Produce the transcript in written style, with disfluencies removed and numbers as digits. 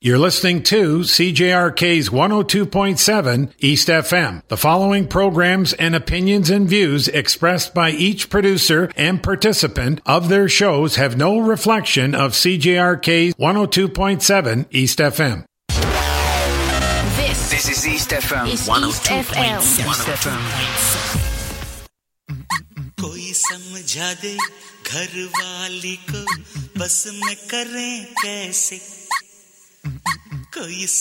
You're listening to CJRK's 102.7 East FM. The following programs and opinions and views expressed by each producer and participant of their shows have no reflection of CJRK's 102.7 East FM. This is East FM. East FM. कोई समझा दे घर वाली को बस में करें कैसे कोई